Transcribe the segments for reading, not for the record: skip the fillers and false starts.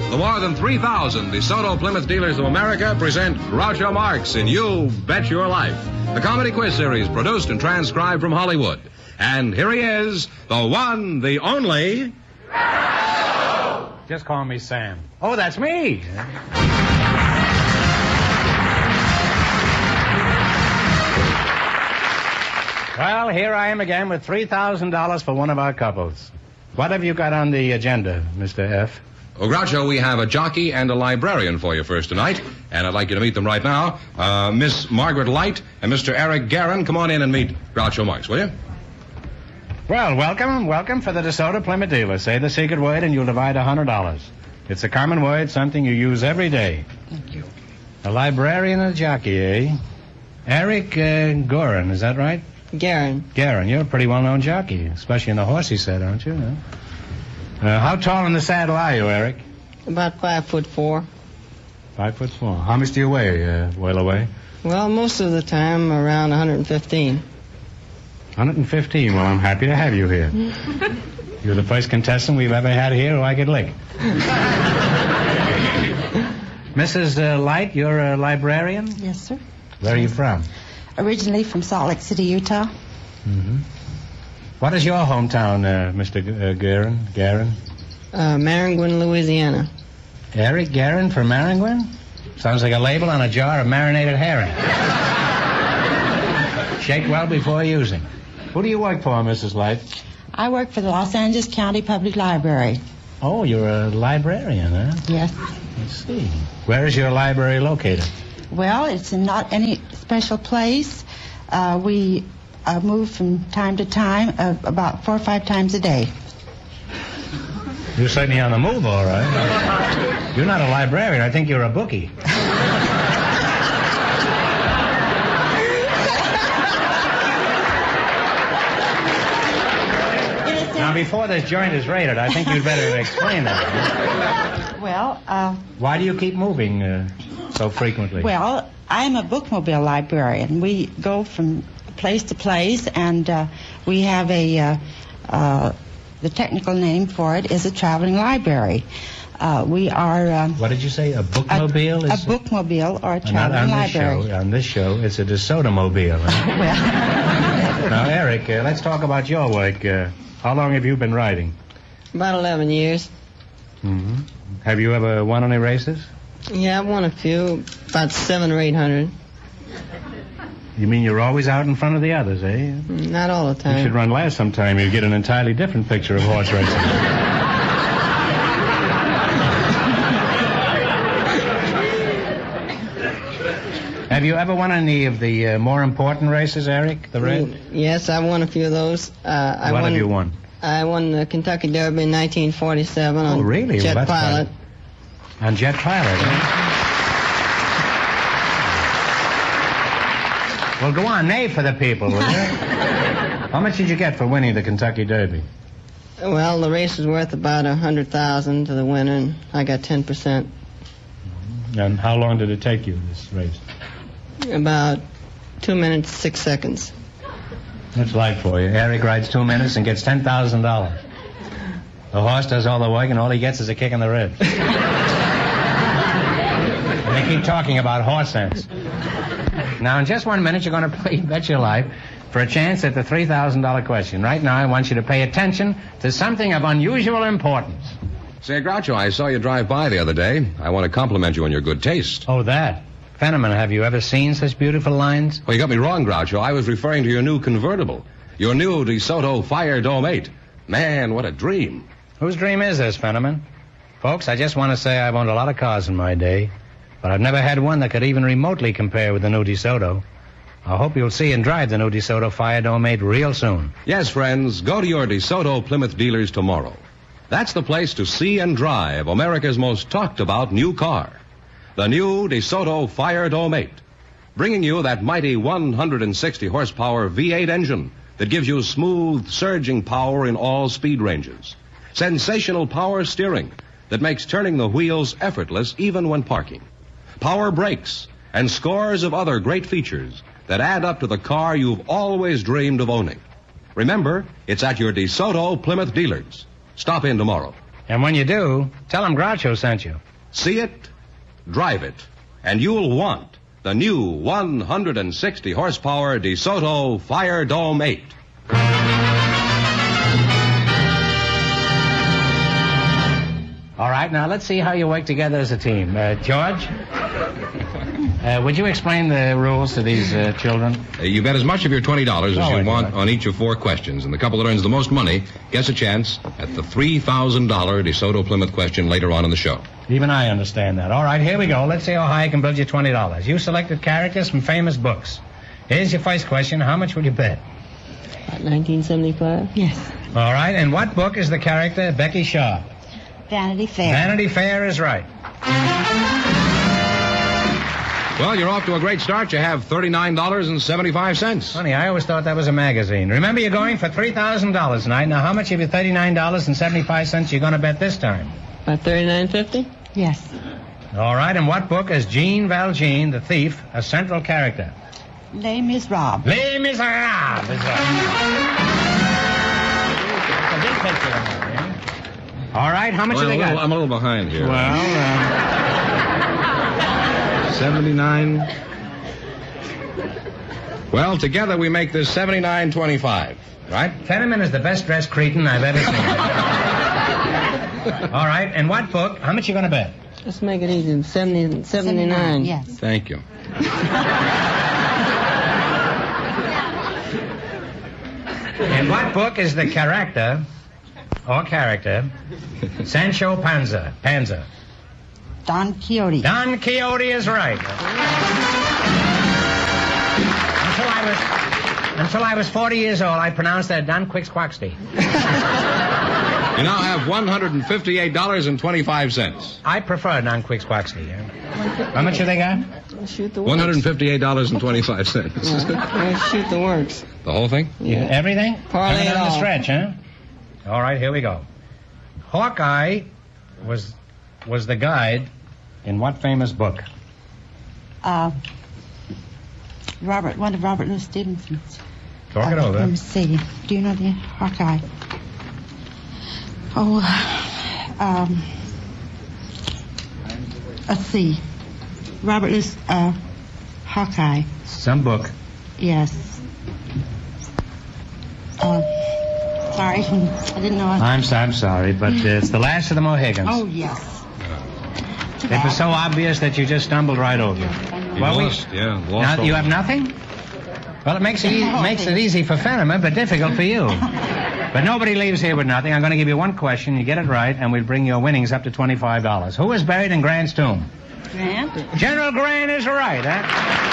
The more than 3,000 DeSoto Plymouth dealers of America present Groucho Marx in You Bet Your Life, the comedy quiz series produced and transcribed from Hollywood. And here he is, the one, the only... Just call me Sam. Oh, that's me. Well, here I am again with $3,000 for one of our couples. What have you got on the agenda, Mr. F.? Well, Groucho, we have a jockey and a librarian for you first tonight, and I'd like you to meet them right now. Miss Margaret Light and Mr. Eric Guerin, come on in and meet Groucho Marx, will you? Well, welcome for the DeSoto Plymouth dealer. Say the secret word and you'll divide $100. It's a common word, something you use every day. Thank you. A librarian and a jockey, eh? Eric Guerin, is that right? Guerin. Guerin, you're a pretty well-known jockey, especially in the horsey set, aren't you? Huh? How tall in the saddle are you, Eric? About 5'4". 5'4". How much do you weigh, away? Well, most of the time around 115. 115. Well, I'm happy to have you here. You're the first contestant we've ever had here who I could lick. Mrs. Light, you're a librarian? Yes, sir. Where are you from? Originally from Salt Lake City, Utah. Mm-hmm. What is your hometown, Mr. Guerin? Maringouin, Louisiana. Eric Guerin from Maringouin? Sounds like a label on a jar of marinated herring. Shake well before using. Who do you work for, Mrs. Light? I work for the Los Angeles County Public Library. Oh, you're a librarian, huh? Yes. Let's see. Where is your library located? Well, it's in not any special place. We move from time to time, about 4 or 5 times a day. You're certainly on the move, all right. You're not a librarian. I think you're a bookie. Now, before this joint is raided, I think you'd better explain that. Well, why do you keep moving so frequently? Well, I'm a bookmobile librarian. We go from place to place, and we have the technical name for it is a traveling library. We are... what did you say, a bookmobile? A bookmobile or a traveling library. On this show, it's a DeSoto-mobile. Right? Well... Now, Eric, let's talk about your work. How long have you been riding? About 11 years. Mm-hmm. Have you ever won any races? Yeah, I've won a few, about 700 or 800. You mean you're always out in front of the others, eh? Not all the time. You should run last sometime. You'd get an entirely different picture of horse racing. Have you ever won any of the more important races, Eric, the red? Yes, I won a few of those. What have you won? I won the Kentucky Derby in 1947 on really? Jet Well, Pilot. On Jet Pilot, eh? Well, go on, neigh for the people, will you? How much did you get for winning the Kentucky Derby? Well, the race was worth about $100,000 to the winner, and I got 10%. And how long did it take you, this race? About 2 minutes, 6 seconds. That's light for you. Eric rides 2 minutes and gets $10,000. The horse does all the work, and all he gets is a kick in the ribs. They keep talking about horse sense. Now, in just 1 minute, you're going to play Bet Your Life for a chance at the $3,000 question. Right now, I want you to pay attention to something of unusual importance. Say, Groucho, I saw you drive by the other day. I want to compliment you on your good taste. Oh, that. Fenneman, have you ever seen such beautiful lines? Well, you got me wrong, Groucho. I was referring to your new convertible. Your new DeSoto Fire Dome 8. Man, what a dream. Whose dream is this, Fenneman? Folks, I just want to say I've owned a lot of cars in my day, but I've never had one that could even remotely compare with the new DeSoto. I hope you'll see and drive the new DeSoto Fire Dome 8 real soon. Yes, friends, go to your DeSoto Plymouth dealers tomorrow. That's the place to see and drive America's most talked about new car. The new DeSoto Fire Dome 8. Bringing you that mighty 160 horsepower V8 engine that gives you smooth, surging power in all speed ranges. Sensational power steering that makes turning the wheels effortless even when parking. Power brakes and scores of other great features that add up to the car you've always dreamed of owning. Remember, it's at your DeSoto Plymouth dealers. Stop in tomorrow. And when you do, tell them Groucho sent you. See it, drive it, and you'll want the new 160 horsepower DeSoto Fire Dome 8. All right, now let's see how you work together as a team. George, would you explain the rules to these children? You bet as much of your $20 as Oh, you want on each of 4 questions, and the couple that earns the most money gets a chance at the $3,000 DeSoto Plymouth question later on in the show. Even I understand that. All right, here we go. Let's see how high I can build you $20. You selected characters from famous books. Here's your first question. How much would you bet? About 1975? Yes. All right, and what book is the character Becky Shaw? Vanity Fair. Vanity Fair is right. Well, you're off to a great start. You have $39.75. Honey, I always thought that was a magazine. Remember, you're going for $3,000 tonight. Now, how much of your $39.75 you going to bet this time? About $39.50? Yes. All right, and what book is Jean Valjean, the thief, a central character? Les Miserables. Les Miserables is right. It's a big picture of that, yeah? All right, how much have they got? I'm a little behind here. Well, 79. Well, together we make this $79.25, right? Fenneman is the best-dressed cretin I've ever seen. All right, and what book? How much you going to bet? Let's make it easy. 79. Yes. Thank you. In what book is the character Sancho Panza? Don Quixote. Don Quixote is right. Until I was 40 years old, I pronounced that Don Quixote. You now have $158.25. I prefer Don Quixote. Yeah. How much have they got? Shoot the works. $158.25. Yeah, shoot the works. The whole thing? Yeah. Everything? Parlay Coming it on the all. stretch, huh? All right, here we go. Hawkeye was the guide in what famous book? One of Robert Louis Stevenson's. Talk it over. Let me see. Do you know the Hawkeye? Oh, let's see. Robert Louis, Hawkeye. Some book. Yes. Sorry, I didn't know. I'm sorry, but it's the last of the Mohegans. Oh, yes. It was so obvious that you just stumbled right over it. Now, you have nothing? Well, it makes it easy for Fenneman, but difficult for you. But nobody leaves here with nothing. I'm going to give you one question. You get it right, and we'll bring your winnings up to $25. Who is buried in Grant's tomb? Grant? General Grant is right, huh?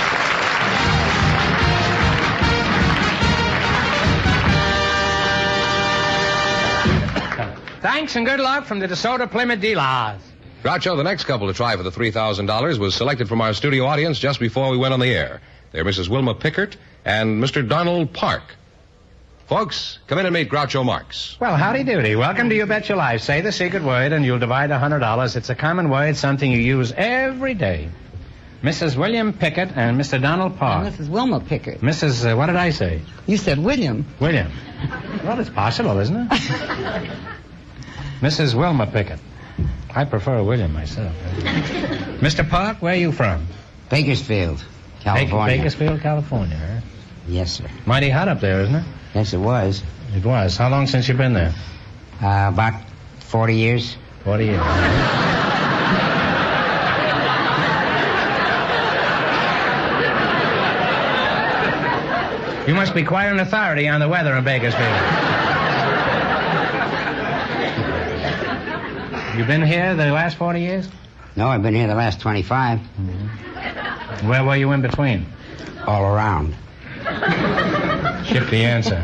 Thanks and good luck from the DeSoto Plymouth dealers. Groucho, the next couple to try for the $3,000 was selected from our studio audience just before we went on the air. They're Mrs. Wilma Pickert and Mr. Donald Park. Folks, come in and meet Groucho Marx. Well, howdy doody. Welcome to You Bet Your Life. Say the secret word and you'll divide $100. It's a common word, something you use every day. Mrs. William Pickett and Mr. Donald Park. This is Wilma Pickard. Mrs. What did I say? You said William. William. Well, it's possible, isn't it? Mrs. Wilma Pickett. I prefer William myself. Mr. Park, where are you from? Bakersfield, California. Bakersfield, California, huh? Yes, sir. Mighty hot up there, isn't it? Yes, it was. It was. How long since you've been there? About 40 years. 40 years. You must be quite an authority on the weather in Bakersfield. You been here the last 40 years? No, I've been here the last 25. Mm-hmm. Where were you in between? All around. Skip the answer.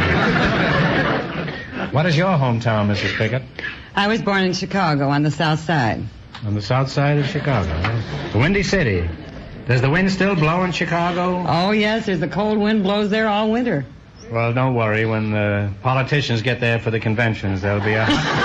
What is your hometown, Mrs. Pickett? I was born in Chicago on the south side. On the south side of Chicago. The Windy City. Does the wind still blow in Chicago? Oh, yes, there's a cold wind blows there all winter. Well, don't worry. When the politicians get there for the conventions, there'll be a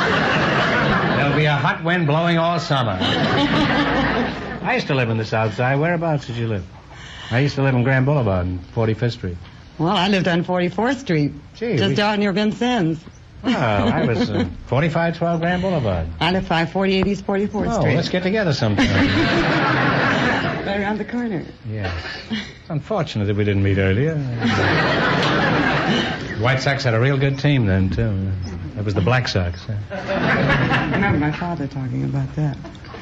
hot wind blowing all summer. I used to live in the south side. Whereabouts did you live? I used to live in Grand Boulevard on 45th Street. Well, I lived on 44th Street, Gee, just out near Vincennes. Well, I was 4512 Grand Boulevard. I live 548 East 44th Oh, Street. let's get together sometime. Right around the corner. Yes. It's unfortunate that we didn't meet earlier. White Sox had a real good team then, too. That was the Black Sox. I remember my father talking about that.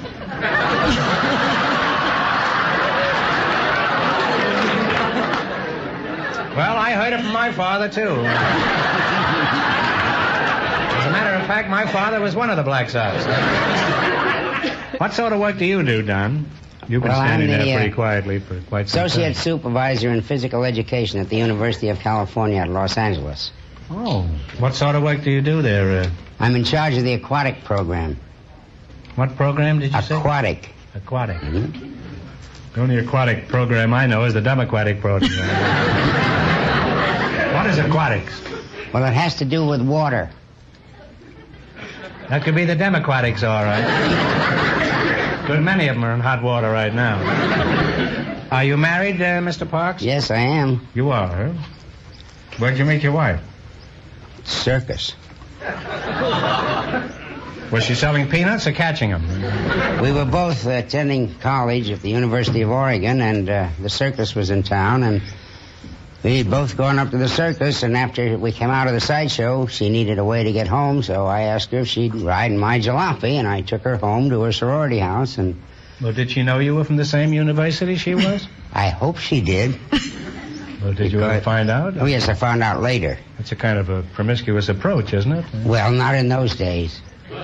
Well, I heard it from my father, too. As a matter of fact, my father was one of the Black Sox. What sort of work do you do, Don? You've been standing I'm the, there pretty quietly for quite some Associate time. Supervisor in Physical Education at the University of California at Los Angeles. Oh, what sort of work do you do there? I'm in charge of the aquatic program. What program did you say? Aquatic. Aquatic. Mhm. The only aquatic program I know is the Democratic program. What is aquatics? Well, it has to do with water. That could be the Democratics, all right. Good many of them are in hot water right now. Are you married, Mr. Parks? Yes, I am. You are, huh? Where'd you meet your wife? Circus. Was she selling peanuts or catching them? We were both attending college at the University of Oregon, and the circus was in town, and we'd both gone up to the circus, and after we came out of the sideshow, she needed a way to get home, so I asked her if she'd ride in my jalopy, and I took her home to her sorority house, and... Well, did she know you were from the same university she was? I hope she did. Well, did you ever find out? Oh, yes, I found out later. That's a kind of a promiscuous approach, isn't it? Well, not in those days.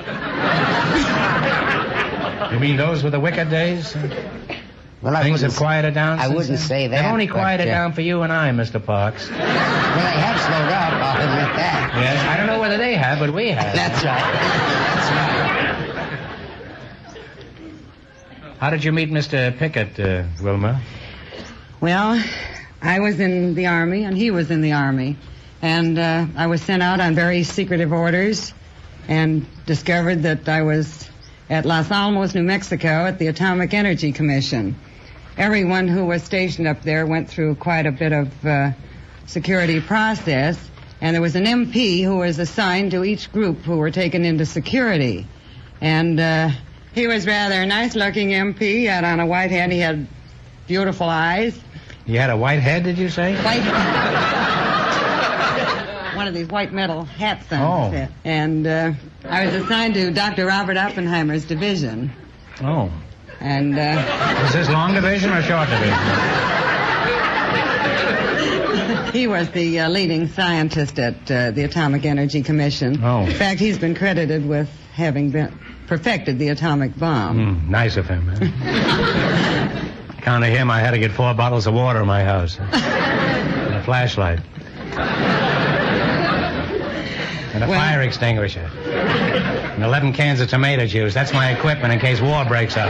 You mean those were the wicked days? Well, Things have quieted down I since wouldn't then? say that. They've only but, quieted down for you and I, Mr. Parks. Well, they have slowed up, I'll admit that. Yes, I don't know whether they have, but we have. That's right. That's right. How did you meet Mr. Pickett, Wilma? Well, I was in the Army, and he was in the Army. And I was sent out on very secretive orders and discovered that I was at Los Alamos, New Mexico, at the Atomic Energy Commission. Everyone who was stationed up there went through quite a bit of security process, and there was an MP who was assigned to each group who were taken into security. And he was rather a nice-looking MP. He had on a white head. He had beautiful eyes. You had a white head, did you say? White. One of these white metal hats on Oh. his head. And I was assigned to Dr. Robert Oppenheimer's division. Oh. And Was this long division or short division? he was the leading scientist at the Atomic Energy Commission. Oh. In fact, he's been credited with having perfected the atomic bomb. Nice of him, huh? Account of him, I had to get 4 bottles of water in my house. And a flashlight. And a fire extinguisher. And 11 cans of tomato juice. That's my equipment in case war breaks out.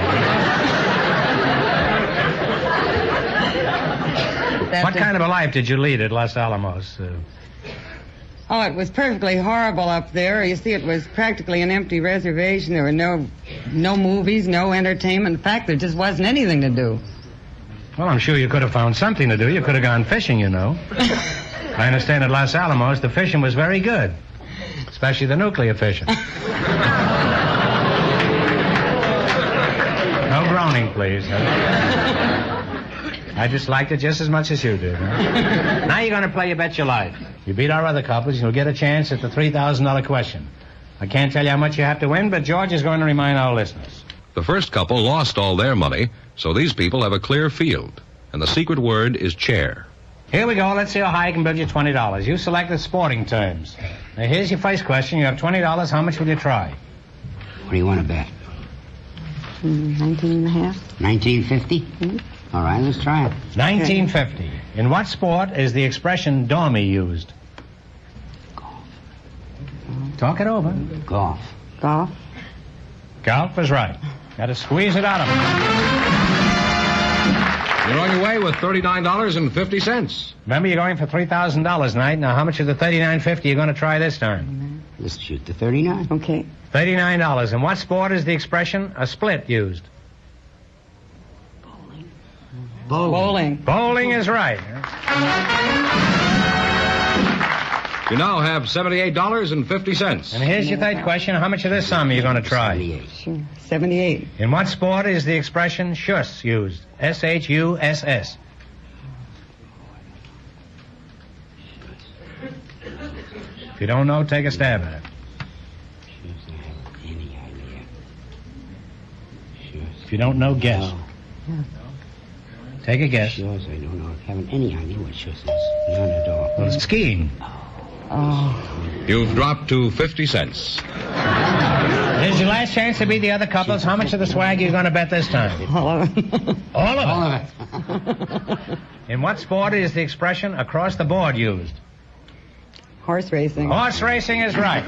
What kind of a life did you lead at Los Alamos? Oh, it was perfectly horrible up there. You see, it was practically an empty reservation. There were no movies, no entertainment. In fact, there just wasn't anything to do. Well, I'm sure you could have found something to do. You could have gone fishing, you know. I understand at Los Alamos the fishing was very good. Especially the nuclear fishing. No groaning, please. I disliked it just as much as you did. Huh? Now you're going to play You Bet Your Life. You beat our other couples, you'll get a chance at the $3,000 question. I can't tell you how much you have to win, but George is going to remind our listeners. The first couple lost all their money, so these people have a clear field. And the secret word is chair. Here we go. Let's see how high I can build you $20. You selected sporting terms. Now, here's your first question. You have $20. How much will you try? What do you want to bet? 19 and a half. 1950? Mm-hmm. All right, let's try it. 1950. In what sport is the expression dormy used? Talk it over. Golf. Golf. Golf is right. Got to squeeze it out of him. You're on your way with $39.50. Remember, you're going for $3,000 tonight. Now, how much of the $39.50 you going to try this time? Let's shoot the 39. Okay. $39. In what sport is the expression a split used? Bowling. Bowling is right. You now have $78.50. And here's your third question. How much of this sum are you going to try? Sure. 78. In what sport is the expression shuss used? S-H-U-S-S. If you don't know, take a stab at it. If you don't know, guess. Take a guess. Shoes, I don't know. I haven't any idea what shoes is. None at all. Well, it's skiing. You've dropped to 50 cents. Here's your last chance to beat the other couples. How much of the swag are you going to bet this time? All of it. All of All it. of it. In what sport is the expression across the board used? Horse racing. Horse racing is right.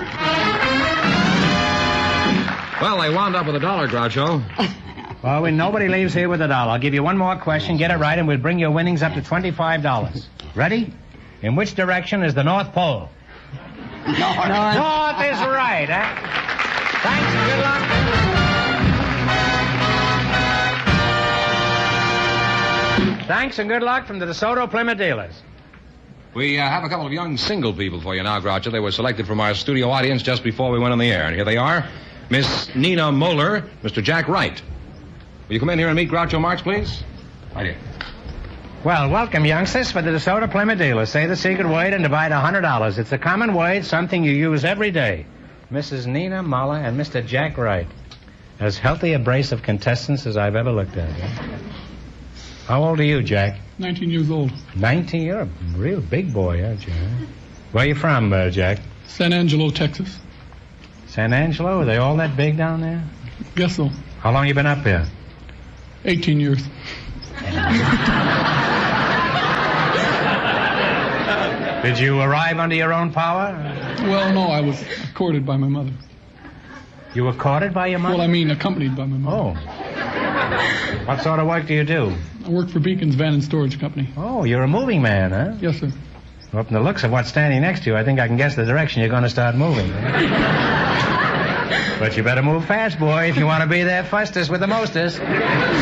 Well, they wound up with $1, Groucho. Well, nobody leaves here with $1. I'll give you one more question. Get it right, and we'll bring your winnings up to $25. Ready? In which direction is the North Pole? No. North is right, huh? Thanks and good luck. Thanks and good luck from the DeSoto Plymouth dealers. We have a couple of young single people for you now, Groucho. They were selected from our studio audience just before we went on the air. And here they are. Miss Nina Moeller, Mr. Jack Wright. Will you come in here and meet Groucho Marx, please? Right here. Well, welcome, youngsters, for the DeSoto Plymouth dealers. Say the secret word and divide $100. It's a common word, something you use every day. Mrs. Nina Moeller and Mr. Jack Wright. As healthy a brace of contestants as I've ever looked at. How old are you, Jack? 19 years old. 19? You're a real big boy, aren't you? Huh? Where are you from, Jack? San Angelo, Texas. San Angelo? Are they all that big down there? Guess so. How long you been up here? 18 years. Did you arrive under your own power? Well, no, I was courted by my mother. You were courted by your mother? Well, I mean accompanied by my mother. Oh. What sort of work do you do? I work for Beacon's Van and Storage Company. Oh, you're a moving man, huh? Yes, sir. Well, from the looks of what's standing next to you, I think I can guess the direction you're going to start moving. But you better move fast, boy, if you want to be there fastest with the mostest.